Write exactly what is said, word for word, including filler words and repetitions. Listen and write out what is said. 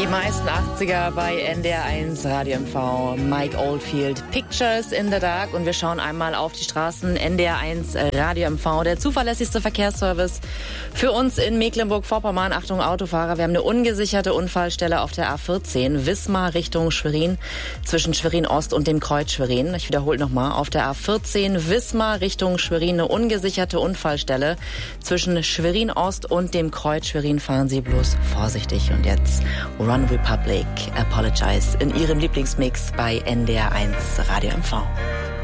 Die meisten achtziger bei N D R eins Radio M V. Mike Oldfield, Pictures in the Dark. Und wir schauen einmal auf die Straßen. N D R eins Radio M V, der zuverlässigste Verkehrsservice für uns in Mecklenburg-Vorpommern. Achtung Autofahrer, wir haben eine ungesicherte Unfallstelle auf der A vierzehn, Wismar Richtung Schwerin, zwischen Schwerin-Ost und dem Kreuz Schwerin. Ich wiederhole nochmal, auf der A vierzehn, Wismar Richtung Schwerin, eine ungesicherte Unfallstelle zwischen Schwerin-Ost und dem Kreuz Schwerin. Fahren Sie bloß vorsichtig. Und jetzt One Republic, Apologize in Ihrem Lieblingsmix bei N D R eins Radio M V.